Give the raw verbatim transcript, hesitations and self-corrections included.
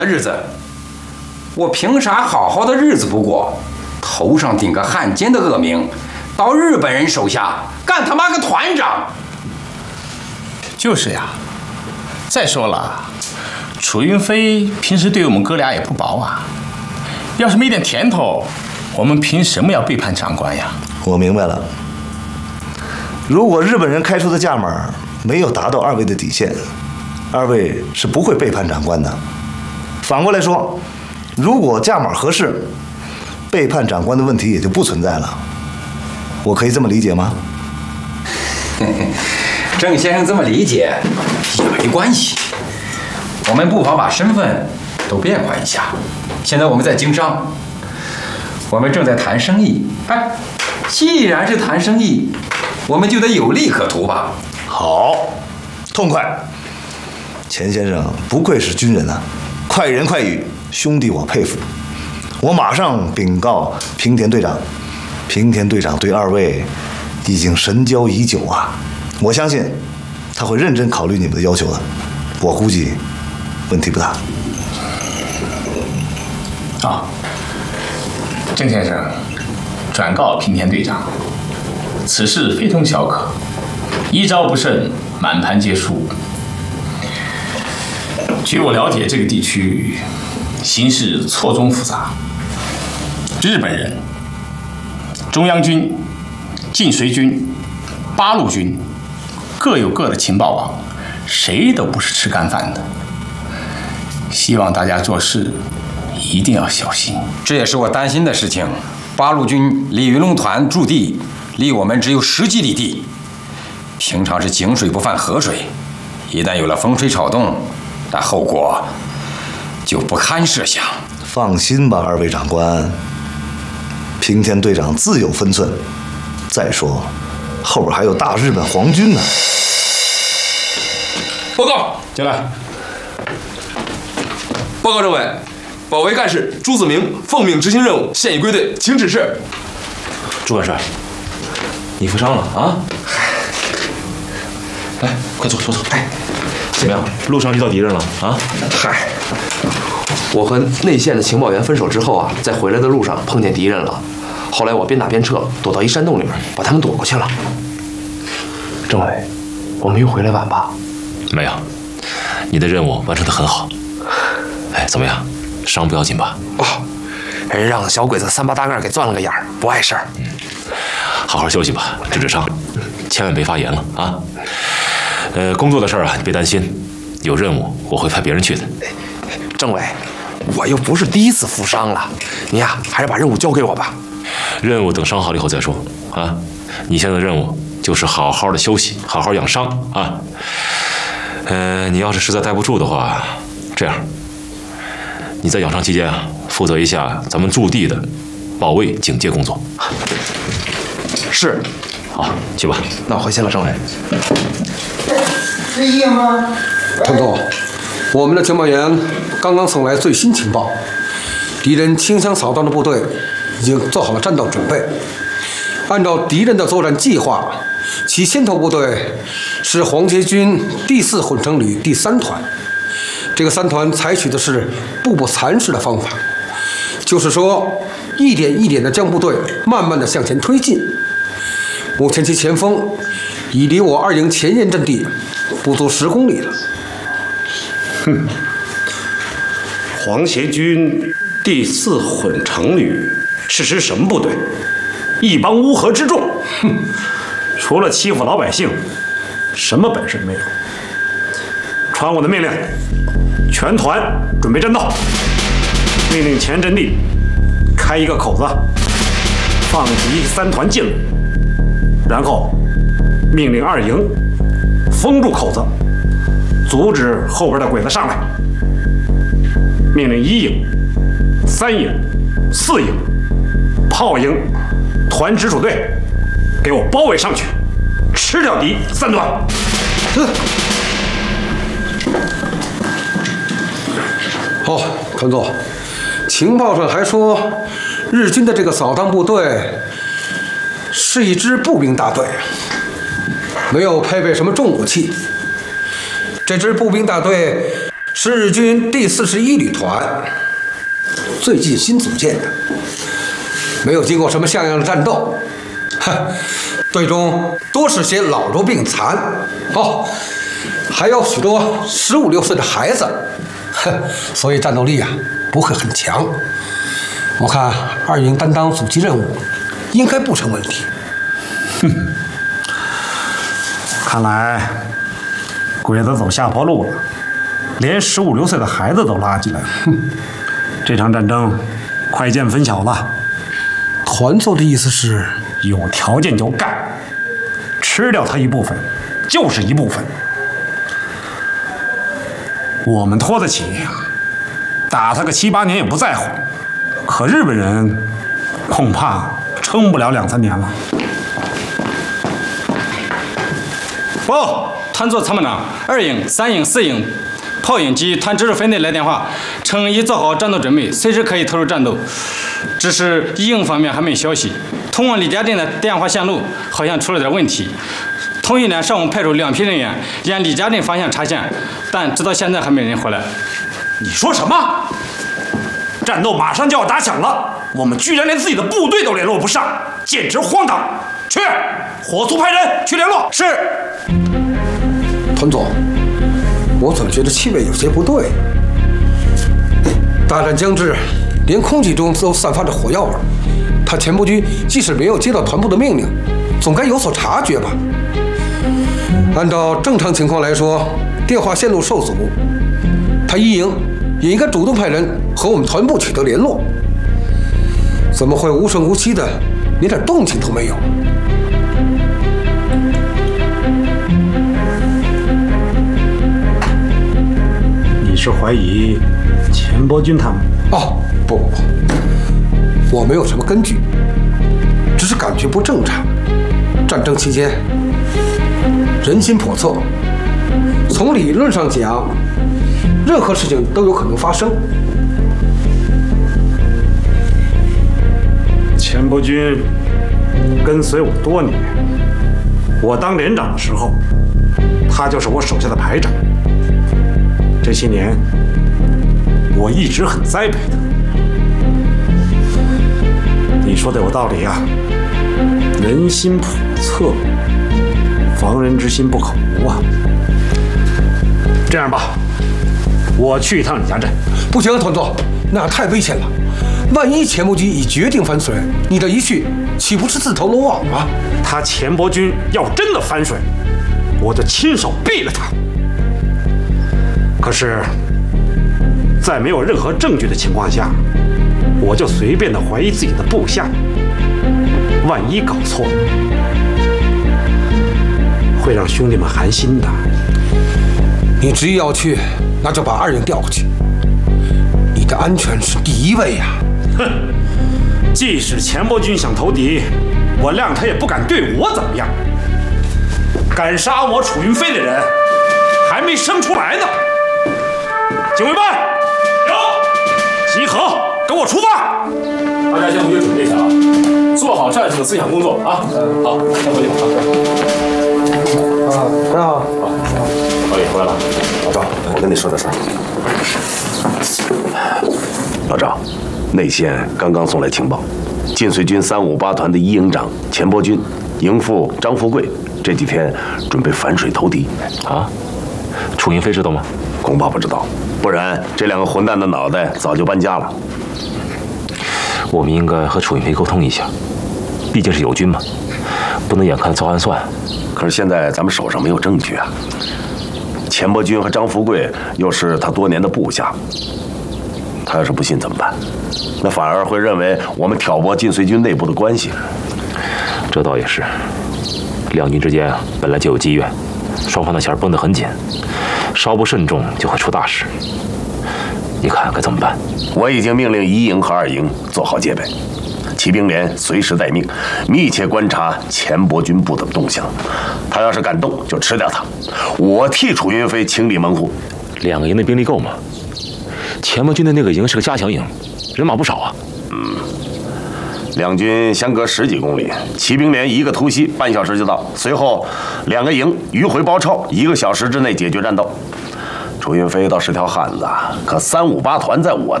日子，我凭啥好好的日子不过，头上顶个汉奸的恶名，到日本人手下干他妈个团长？ 就是呀。再说了，楚云飞平时对我们哥俩也不薄啊，要是没点甜头，我们凭什么要背叛长官呀？ 我明白了，如果日本人开出的价码没有达到二位的底线，二位是不会背叛长官的。反过来说，如果价码合适，背叛长官的问题也就不存在了。我可以这么理解吗？ 郑先生这么理解也没关系，我们不妨把身份都变换一下。现在我们在经商，我们正在谈生意。哎，既然是谈生意，我们就得有利可图吧？ 好，痛快！钱先生不愧是军人啊，快人快语，兄弟我佩服。我马上禀告平田队长，平田队长对二位已经神交已久啊，我相信他会认真考虑你们的要求的，我估计问题不大。 啊，郑先生，转告平田队长，此事非同小可，一招不慎，满盘皆输。据我了解，这个地区形势错综复杂，日本人、中央军、晋绥军、八路军各有各的情报网，谁都不是吃干饭的。希望大家做事一定要小心， 这也是我担心的事情。八路军离云龙团驻地离我们只有十几里地，平常是井水不犯河水，一旦有了风吹草动，那后果就不堪设想。 放心吧，二位长官，平田队长自有分寸。再说，后边还有大日本皇军呢。 报告， 进来。 报告政委，保卫干事朱子明奉命执行任务，现已归队，请指示。 朱元帅，你负伤了啊？来，快坐坐坐。哎，怎么样？路上遇到敌人了啊？ 嗨，我和内线的情报员分手之后啊，在回来的路上碰见敌人了。后来我边打边撤，躲到一山洞里面，把他们躲过去了。政委，我没有回来晚吧？ 没有，你的任务完成得很好。哎，怎么样？伤不要紧吧？ 哦，让小鬼子三八大盖给钻了个眼儿，不碍事儿。 嗯，好好休息吧，治治伤，千万别发炎了啊。呃，工作的事儿啊，你别担心，有任务我会派别人去的。 政委，我又不是第一次负伤了，你呀、啊，还是把任务交给我吧。 任务等伤好了以后再说啊。你现在的任务就是好好的休息，好好养伤啊。呃，你要是实在待不住的话，这样，你在养伤期间啊，负责一下咱们驻地的保卫警戒工作。 是。 好，去吧。 那我回去了，政委。 是叶吗？ 陈总，我们的情报员刚刚送来最新情报，敌人清乡扫荡的部队已经做好了战斗准备。按照敌人的作战计划，其先头部队是皇协军第四混成旅第三团。这个三团采取的是步步蚕食的方法，就是说，一点一点地将部队慢慢地向前推进。目前其前锋已离我二营前沿阵地不足十公里了。 哼，皇协军第四混成旅是支什么部队？一帮乌合之众，哼，除了欺负老百姓，什么本事没有。传我的命令，全团准备战斗。命令前阵地开一个口子，放敌三团进来。然后命令二营封住口子，阻止后边的鬼子上来。命令一营、三营、四营、炮营、团直属队给我包围上去，吃掉敌三团。 哦，团座，情报上还说，日军的这个扫荡部队是一支步兵大队，没有配备什么重武器。这支步兵大队是日军第四十一旅团，最近新组建的，没有经过什么像样的战斗，哼，队中多是些老弱病残，哦，还有许多十五六岁的孩子，哼，所以战斗力啊不会很强。我看二营担当阻击任务，应该不成问题。 哼，看来鬼子走下坡路了，连十五六岁的孩子都拉进来了。哼，这场战争快见分晓了。 团座的意思是， 有条件就干，吃掉他一部分，就是一部分。我们拖得起，打他个七八年也不在乎。可日本人恐怕撑不了两三年了。 报，团座参谋长，二营、三营、四营炮营及团指挥分队来电话，称已做好战斗准备，随时可以投入战斗。只是一营方面还没消息。通往李家镇的电话线路好像出了点问题。同一连上午派出两批人员沿李家镇方向查线，但直到现在还没人回来。 你说什么？战斗马上就要打响了，我们居然连自己的部队都联络不上，简直荒唐！去，火速派人去联络。 是。 团总，我总觉得气味有些不对。大战将至，连空气中都散发着火药味。他前拨军即使没有接到团部的命令，总该有所察觉吧？按照正常情况来说，电话线路受阻，他一营也应该主动派人和我们团部取得联络。怎么会无声无息的，连点动静都没有？ 你是怀疑钱伯钧他们？ 哦，不不不，我没有什么根据，只是感觉不正常。战争期间，人心叵测，从理论上讲，任何事情都有可能发生。 钱伯钧跟随我多年，我当连长的时候，他就是我手下的排长。这些年，我一直很栽培他。你说的有道理啊，人心叵测，防人之心不可无啊。这样吧，我去一趟李家镇。 不行，团座，那样太危险了。万一钱伯钧已决定翻水，你这一去，岂不是自投罗网啊？ 他钱伯钧要真的翻水，我就亲手毙了他。可是，在没有任何证据的情况下，我就随便的怀疑自己的部下，万一搞错了，会让兄弟们寒心的。 你执意要去，那就把二营调过去。你的安全是第一位呀！ 哼，即使钱伯钧想投敌，我谅他也不敢对我怎么样。敢杀我楚云飞的人，还没生出来呢。警卫班，有，集合，跟我出发。 大家先回去准备一下啊，做好战士的思想工作啊。好，先回去吧。 啊，大家好。 老李回来了。 老赵，我跟你说点事儿。 老赵，内线刚刚送来情报，晋绥军三五八团的一营长钱伯钧、营副张富贵这几天准备反水投敌。 啊？楚云飞知道吗？ 恐怕不知道，不然这两个混蛋的脑袋早就搬家了。 我们应该和楚云飞沟通一下，毕竟是友军嘛，不能眼看遭暗算。 可是现在咱们手上没有证据啊。钱伯钧和张富贵又是他多年的部下，他要是不信怎么办？那反而会认为我们挑拨晋绥军内部的关系。 这倒也是，两军之间啊本来就有积怨，双方的弦绷得很紧，稍不慎重就会出大事。你看该怎么办？ 我已经命令一营和二营做好戒备，骑兵连随时待命，密切观察钱伯钧部的动向。他要是敢动，就吃掉他。我替楚云飞清理门户。 两个营的兵力够吗？钱伯钧的那个营是个加强营，人马不少啊。 嗯，两军相隔十几公里，骑兵连一个突袭，半小时就到。随后两个营迂回包抄，一个小时之内解决战斗。 楚云飞倒是条汉子，可三五八团在我